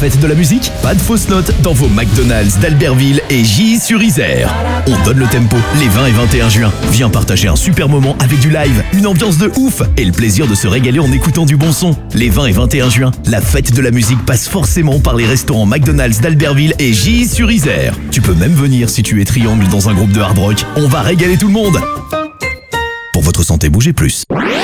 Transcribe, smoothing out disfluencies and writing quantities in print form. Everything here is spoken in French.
fête de la musique? Pas de fausses notes dans vos McDonald's d'Albertville et Gilly-sur-Isère. On donne le tempo les 20 et 21 juin. Viens partager un super moment avec du live, une ambiance de ouf et le plaisir de se régaler en écoutant du bon son. Les 20 et 21 juin, la fête de la musique passe forcément par les restaurants McDonald's d'Albertville et Gilly-sur-Isère. Tu peux même venir si tu es triangle dans un groupe de hard rock. On va régaler tout le monde. Pour votre santé, bougez plus.